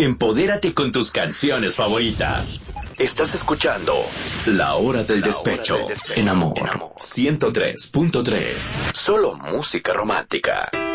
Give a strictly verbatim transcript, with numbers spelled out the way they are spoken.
Empodérate con tus canciones favoritas. Estás escuchando La Hora del Despecho en Amor ciento tres punto tres. Solo música romántica.